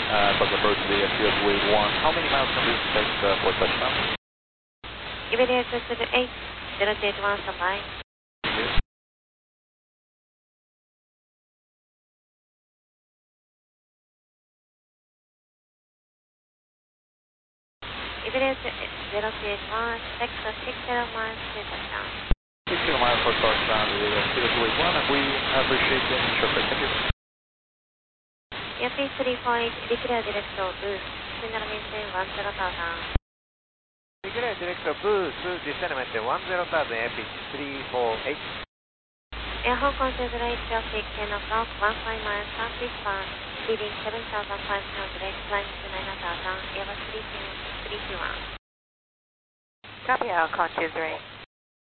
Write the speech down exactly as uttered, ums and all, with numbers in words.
uh, but approach the airfield weight one. How many miles can we expect uh, for touchdown? Iberia two seven eight, zero eight one standby. Iberia zero eight one, expect six zero miles to touchdown. six zero miles for touchdown with zero two eight one, and we appreciate the initial flight. Thank you. Airfield three four eight, declare direct to boost, descend and maintain one zero thousand. Declare direct to boost, descend and maintain one zero thousand, Airfield three four eight. Air Hong Kong to the right traffic, ten o'clock, one five miles southeastbound, speeding seven thousand five hundred, climbing to nine thousand, Airbus three two one. Copy, Hong Kong to the right.